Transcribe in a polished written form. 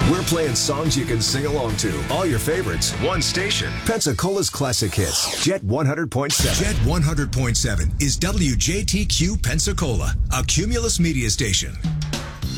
We're playing songs you can sing along to. All your favorites, one station. Pensacola's classic hits. Jet 100.7. Jet 100.7 is WJTQ Pensacola, a Cumulus media station.